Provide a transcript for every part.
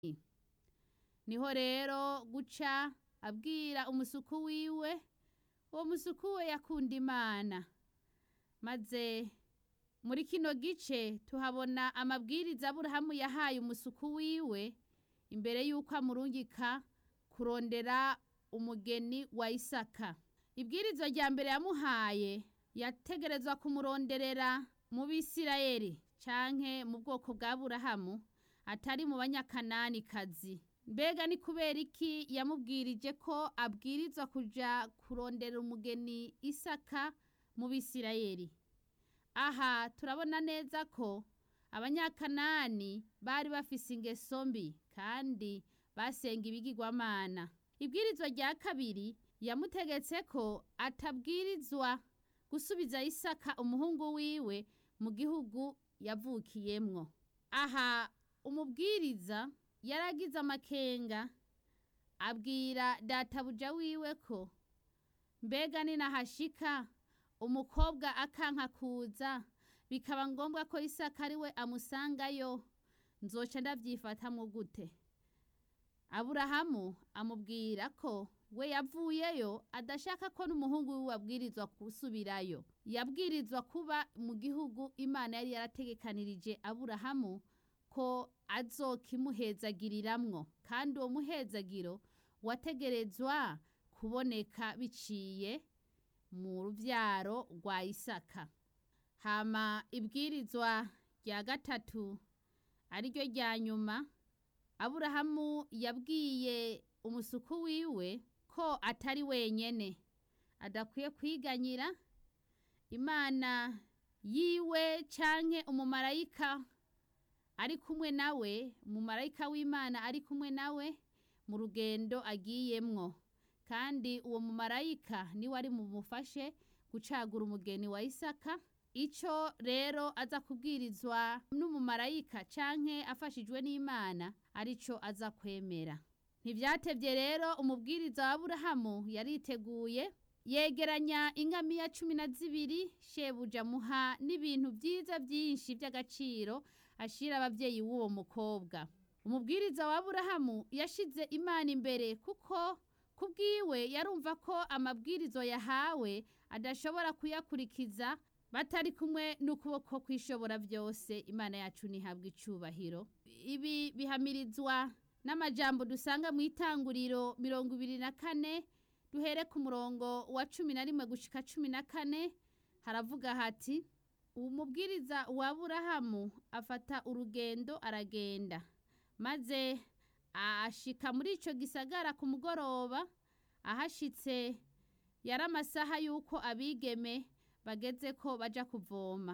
niho rero guca abwira umusuku wiwe, uwo musuku we yakunda Imana. Maze muri kino gice tuhabona amabwiriza Aburahamu yahaye umusuku wiwe imbere yuko amurungika kurondera umugeni wa Isaka. Ibwirizwa rya mbere yamuhaye, yategerezwa kumuronderera mu Bisirayeli canke mu bwoko bwa Aburahamu atari mu Banyakananikazi. Mbega ni kubera iki yamubwirije ko abwirizwa kuja kurondera umugeni Isaka mu Bisirayeli? Aha turabona neza ko Abanyakanani bari bafise ingeso mbi kandi basenga ibigirwamana. Ibwirizwa rya kabiri yamutegetse ko atabwirizwa gusubiza Isaka umuhungu wiwe mu gihugu yavukiyemwo. Aha umubwiriza yaragize amakenga, abwira databuja wiwe ko mbega ninahashika umukobwa akanka kuza bikaba ngombwa ko Isaka ari we amusangayo, nzoca ndavyifatamwo gute? Aburahamu amubwira ko we yavuyeyo adashaka ko n'umuhungu wiwe abwirizwa gusubirayo. Yabwirizwa kuba mu gihugu Imana yari yarategekanirije Aburahamu ko azokimuhezagiriramwo, kandi uwo muhezagiro wategerezwa kuboneka biciye mu ruvyaro rwa Isaka. Hama ibwirizwa rya gatatu ariryo rya nyuma, Aburahamu yabwiye umusuku wiwe ko atari wenyene, adakwiye kwiganyira Imana yiwe canke umumarayika ari kumwe nawe, umumarayika w'Imana ari kumwe nawe mu rugendo agiyemwo. Kandi uwo mumarayika niwe ari mumufashe gucagura umugeni wa Isaka. Ico rero aza kubwirizwa n'umumarayika canke afashijwe n'Imana arico aza kwemera. Ntivyatevye rero umubwiriza wa Aburahamu yariteguye, yegeranya ingamiya 12 shebuja muha n'ibintu vyiza vyinshi vy'agaciro ashira abavyeyi w'uwo mukobwa. Umubwiriza wa Aburahamu yashize Imana imbere kuko kubwiwe yarumva ko amabwirizo yahawe adashobora kuyakurikiza batari kumwe n'ukuboko kwishobora vyose. Imana yacu nihabwa icubahiro. Ibi bihamirizwa n'amajambo dusanga mu Itanguriro 24 duhere ku murongo wa 11 gushika 14. Haravuga hati, umubwiriza wa Aburahamu afata urugendo aragenda, maze ashika muri ico gisagara ku mugoroba. Ahashitse yari amasaha yuko abigeme bageze ko baja kuvoma.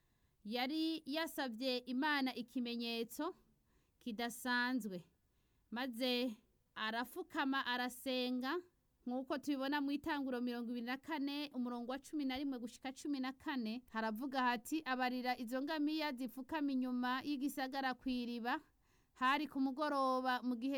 Yari yasavye Imana ikimenyetso kidasanzwe, maze arafukama arasenga nkuko tubibona mu Itanguriro 24 umurongo wa 11 gushika 14. Haravuga hati, abarira izo ngamiya zifukama inyuma y'igisagara kw'iriba. Hari ku mugoroba mu gihe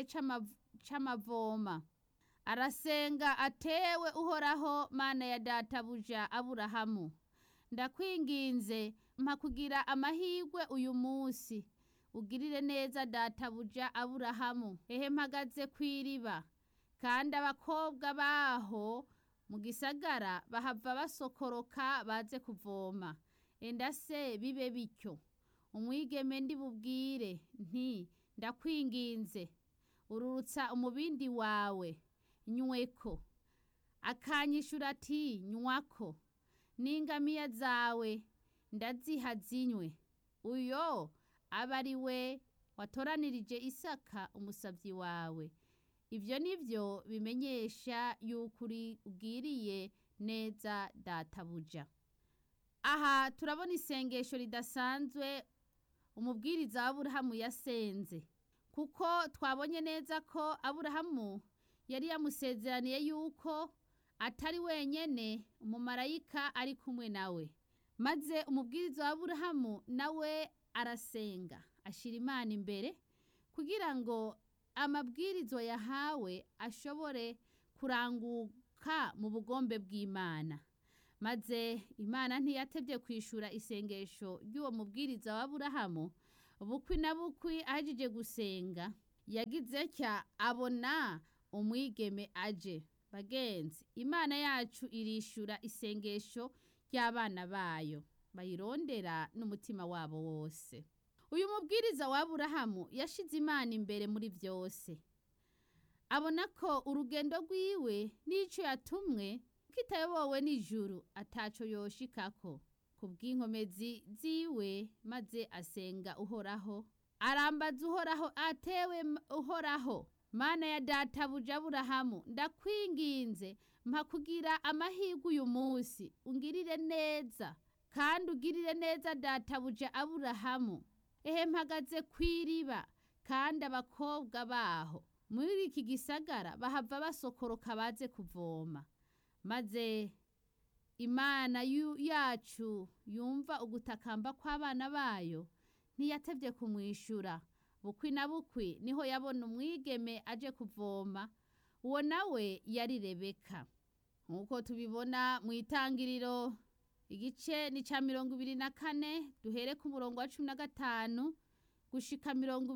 c'amavoma. Arasenga atewe, Uhoraho Mana ya databuja Aburahamu, ndakwinginze mpa kugira amahirwe uyu munsi. Ugirire neza databuja Aburahamu, ehe mpagaze kw'iriba, kandi abakobwa baho mu gisagara bahava basokoroka baze kuvoma. Enda se bibe bityo. Umwigeme ndi bubwire nti, ndakwinginze ururutsa umubindi wawe nyweko. Akanyishura ati, nywako. N'ingamiya zawe ndaziha zinywe. Uyo aba ari we watoranirije Isaka umusavyi wawe. Ivyo nivyo bimenyesha y'ukuri ugiriye neza databuja. Aha turabona isengesho ridasanzwe umubwiriza wa Aburahamu yasenze, kuko twabonye neza ko Aburahamu yari yamusezeraniye yuko atari wenyene, umumarayika ari kumwe nawe. Maze umubwiriza wa Aburahamu nawe arasenga, ashira Imana imbere kugira ngo amabwirizo yahawe ashobore kuranguka mu bugombe bw'Imana. Maze Imana ntiyatevye kwishura isengesho ry'uwo mubwiriza wa Aburahamu. Bukwi na bukwi ahejije gusenga, yagize cya abona umwigeme aje. Bagenzi, Imana yacu irishura isengesho ry'abana bayo bayirondera n'umutima wabo wose. Uyu mubwiriza wa Aburahamu yashize Imana imbere muri byose. Abona ko urugendo rwiwe n'ico yatumwe kitayobowe n'ijuru ataco yoshikako. Kubw'inkomezi ziwe maze asenga Uhoraho, arambaza Uhoraho, atewe Uhoraho, Mana ya databuja Aburahamu, ndakwinginze mpa kugira amahirwe uyu munsi, ungirire neza kandi ugirire neza databuja Aburahamu. Ehe mpagaze kw'iriba, kandi abakobwa baho muri iki gisagara bahava basokoroka baze kuvoma. Maze Imana yacu yumva ugutakamba kw'abana bayo, ntiyatevye kumwishura. Bukwi na bukwi niho yabona umwigeme aje kuvoma, uwo nawe yari Rebeka. Nkuko tubibona mu Itangiriro igice ni ca 24, duhere ku murongo wa 15 gushika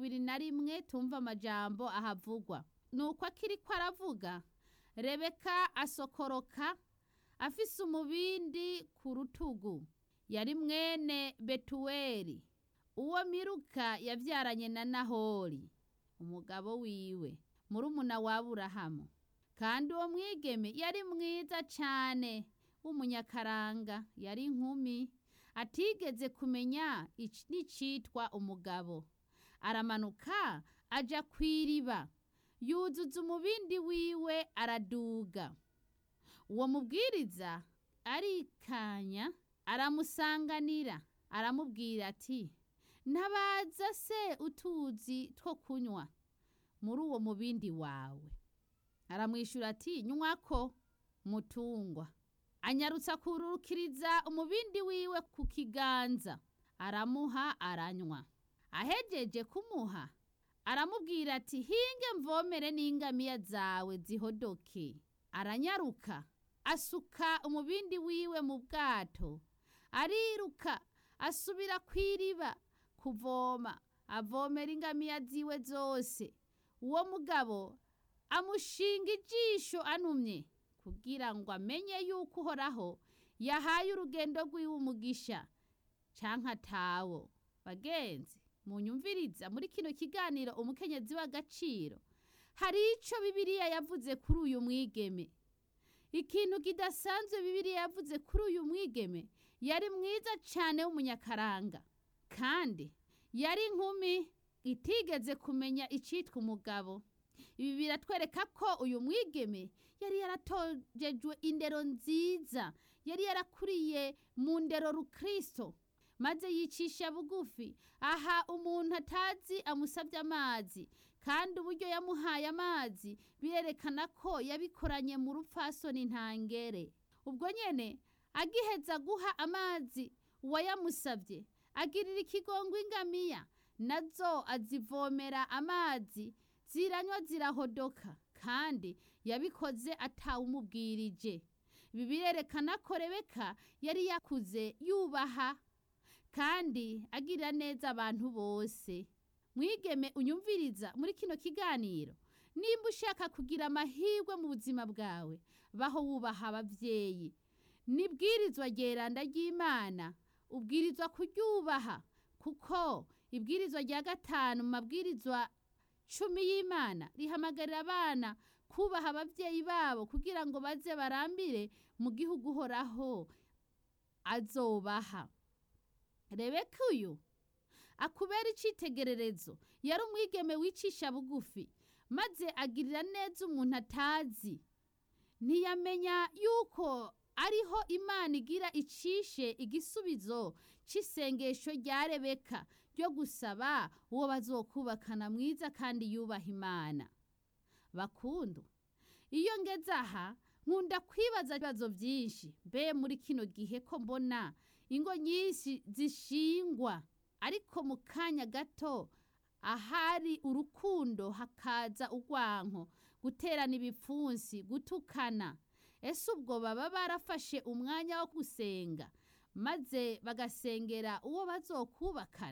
21, tumva amajambo ahavugwa. Nuko akiriko aravuga, Rebeka asokoroka afise umubindi ku rutugu. Yari mwene Betuweli, uwo Miruka yavyaranye na Nahori, umugabo wiwe, murumuna wa Aburahamu. Kandi uwo mwigeme yari mwiza cane w'umunyakaranga, yari inkumi atigeze kumenya n'icitwa umugabo. Aramanuka aja kw'iriba, yuzuza umubindi wiwe araduga. Uwo mubwiriza arikanya aramusanganira, aramubwira ati, ntabaza se utuzi two kunywa muri uwo mubindi wawe? Aramwishura ati, nywako mutungwa. Anyarutsa kurukiriza umubindi wiwe ku kiganza, aramuha aranywa. Ahejeje kumuha, aramubwira ati, hinge mvomere n'ingamiya zawe zihodoke. Aranyaruka asuka umubindi wiwe mu bwato, ariruka asubira kw'iriba kuvoma, avomera ingamiya ziwe zose. Uwo mugabo amushinga ijisho anumye, kugira ngo amenye yuko Uhoraho yahaye urugendo rwiwe umugisha canke atawo. Bagenzi, munyumviriza muri kino kiganiro umukenyezi w'agaciro, hari ico Bibiliya yavuze kuri uyu mwigeme. Ikintu kidasanzwe Bibiliya yavuze kuri uyu mwigeme, yari mwiza cane w'umunyakaranga, kandi yari inkumi itigeze kumenya icitwa umugabo. Ibi biratwereka ko uyu mwigeme yari yaratojejwe indero nziza, yari yarakuriye mu ndero rukristo, maze yicisha bugufi. Aha umuntu atazi amusabye amazi, kandi uburyo yamuhaye amazi birerekana ko yabikoranye mu rupfasoni ntangere. Ubwo nyene agiheza guha amazi uwayamusabye, agirira ikigongo ingamiya, nazo azivomera amazi, ziranywa zirahodoka, kandi yabikoze atawumubwirije. Ibi birerekana ko Rebeka yari yakuze yubaha kandi agira neza abantu bose. Mwigeme unyumviriza muri kino kiganiro, nimba ushaka kugira amahirwe mu buzima bwawe, baho wubaha abavyeyi. Nibwirizwa ryeranda ry'Imana, ubwirizwa kuryubaha, kuko ibwirizwa rya 5 mu mabwirizwa 10 y'Imana rihamagarira abana kubaha abavyeyi babo, kugira ngo baze barambire mu gihugu Uhoraho azobaha. Rebeka uyu akubera icitegererezo, yari umwigeme wicisha bugufi, maze agirira neza umuntu atazi. Ntiyamenya yuko ariho Imana igira icishe igisubizo c'isengesho rya Rebeka ryo gusaba uwo bazokubakana mwiza kandi yubaha Imana. Bakundu, iyo ngeze aha nkunda kwibaza ibibazo byinshi. Mbe muri kino gihe ko mbona ingo nyinshi zishingwa, ariko mu kanya gato ahari urukundo hakaza urwanko, guterana ibipfunsi, gutukana. Ese ubwo baba barafashe umwanya wo gusenga, maze bagasengera uwo bazokubakana?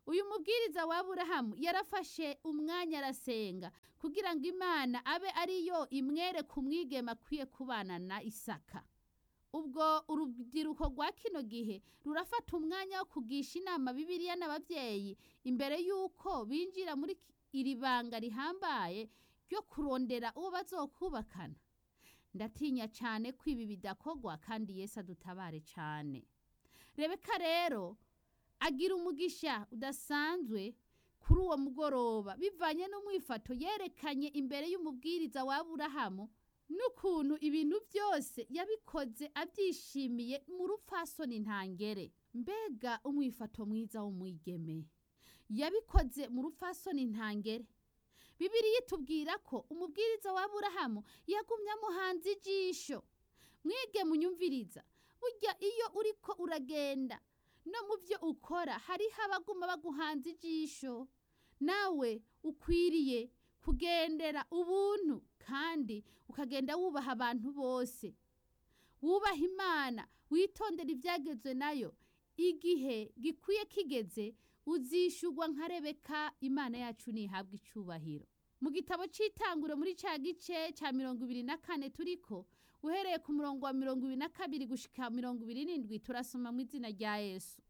uyu mubwiriza wa Aburahamu yarafashe umwanya arasenga kugira ngo Imana abe ariyo imwereka umwigeme akwiye kubana na Isaka. Ubwo urubyiruko rwa kino gihe rurafata umwanya wo kugisha inama Bibiliya n'abavyeyi imbere y'uko binjira muri iri banga rihambaye ryo kurondera uwo bazokubakana. Ndatinya cyane ko ibi bidakogwa kandi Yesu adutabare cyane. Rebeka rero agira umugisha udasanzwe kuri uwo mugoroba bivanye n'umwifato yerekanye imbere y'umubwiriza wa Aburahamu n'ukuntu ibintu byose yabikoze abyishimiye mu rupfasoni ntangere. Mbega umwifato mwiza w'umwigeme yabikoze mu rupfasoni ntangere. Bibiliya itubwira ko umubwiriza wa Aburahamu yagumye amuhanze ijisho. Mwigeme unyumviriza, burya iyo uriko uragenda no mu byo ukora hariho abaguma baguhanze ijisho. Nawe ukwiriye kugendera ubuntu kandi ukagenda wubaha abantu bose. Wubaha Imana, witondera ibyagezwe nayo. Igihe gikwiye kigeze uzishurwa nka Rebeka. Imana yacu nihabwa icubahiro. Mu gitabo c'Itanguriro muri ca gice ca 24 turiko uhereye ku murongo wa 22 gushika 27 turasoma mu izina rya Yesu.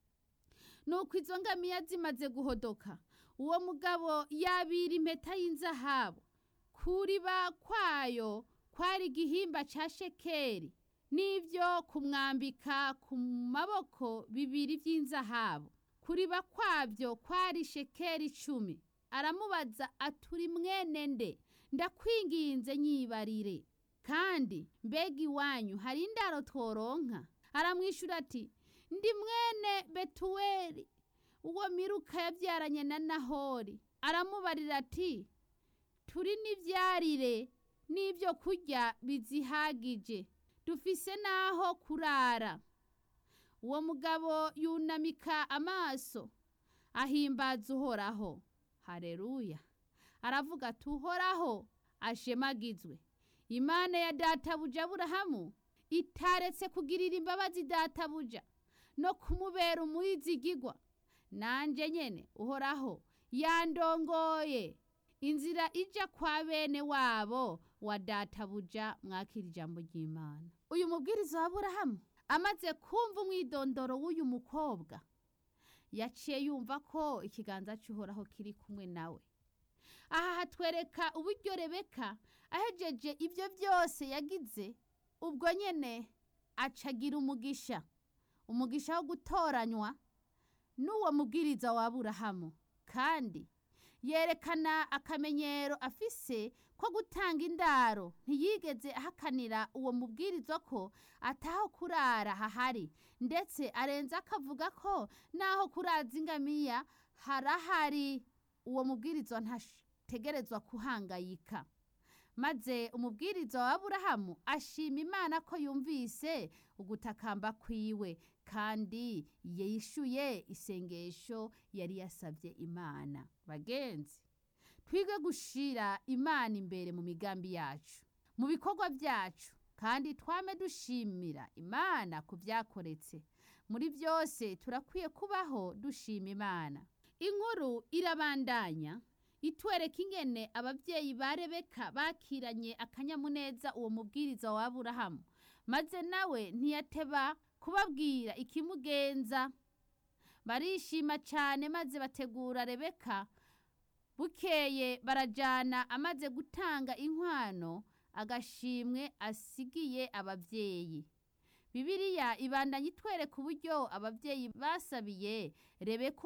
Nuko izo ngamiya zimaze guhodoka, uwo mugabo yabira impeta y'inzahabu. Kuriba kwayo kwari igihimba ca shekeri n'ivyo kumwambika ku maboko bibiri vy'inzahabu. Kuriba kwavyo kwari shekeri 10. Aramubaza aturi mwene nde? Ndakwinginze nyibarire. Kandi mbega iwanyu hari indaro tworonka? Aramwishura ati, ndi mwene Betuweli uwo Miruka yabyaranye na Nahori. Aramubarira ati, turi n'ivyarire n'ibyo kurya bizihagije, dufise naho kurara. Uwo mugabo yunamika amaso ahimbaza Uhoraho. Haleluya. Aravuga ati, Uhoraho ashemagizwe. Imana ya databuja Aburahamu itaretse kugirira imbabazi databuja no kumubera umwizigigwa. Nanje nyene Uhoraho yandongoye inzira ija kwa bene wabo wa databuja. Mwakira ijambo ry'Imana. Uyu mubwiriza wa Aburahamu amaze kumva umwidondoro w'uyu mukobwa, yaciye yumva ko ikiganza cy'Uhoraho kiri kumwe nawe. Aha hatwereka uburyo Rebeka ahejeje ibyo byose yagize, ubwo nyene acagira umugisha wo gutoranywa n'uwo mubwiriza wa Aburahamu, kandi yerekana akamenyero afise ko gutanga indaro. Ntiyigeze ahakanira uwo mubwiriza ko ataho kurara hahari, ndetse arenza akavuga ko naho kuraza ingamiya harahari. Uwo mubwiriza ntategerezwa kuhangayika. Maze umubwiriza wa Aburahamu ashima Imana ko yumvise ugutakamba kwiwe kandi yishuye isengesho yari yasabye Imana. Bagenzi, twige gushira Imana imbere mu migambi yacu, mu bikorwa byacu, kandi twame dushimira Imana ku byakoretse. Muri byose turakwiye kubaho dushima Imana. Inkuru irabandanya itwereka ingene abavyeyi ba Rebeka bakiranye akanyamuneza uwo mubwiriza wa Aburahamu, maze nawe ntiyateba kubabwira ikimugenza. Barishima cyane maze bategura Rebeka. Bukeye barajana, amaze gutanga inkwano agashimwe asigiye abavyeyi. Bibiliya ibandanya itwereka uburyo abavyeyi basabiye Rebeka